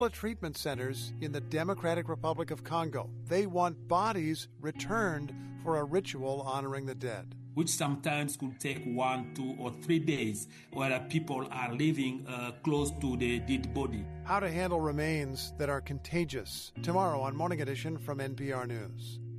treatment centers in the Democratic Republic of Congo. They want bodies returned for a ritual honoring the dead, which sometimes could take 1, 2, or 3 days, where people are living close to the dead body. How to handle remains that are contagious. Tomorrow on Morning Edition from NPR News.